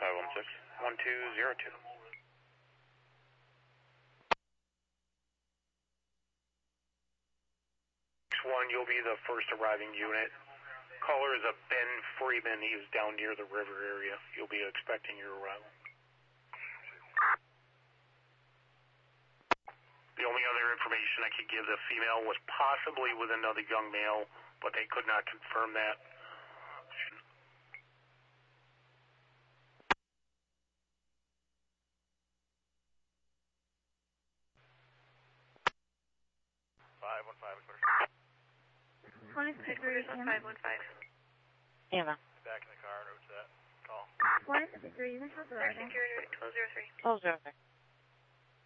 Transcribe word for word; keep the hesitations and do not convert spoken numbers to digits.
five one six, one two zero two. One, you'll be the first arriving unit. Caller is a Ben Freeman. He is down near the river area. You'll be expecting your arrival. The only other information I could give the female was possibly with another young male, but they could not confirm that. five one five, Headquarters on five one five. Ava. Back in the car, route set. Call. What is the reason for the twelve oh three.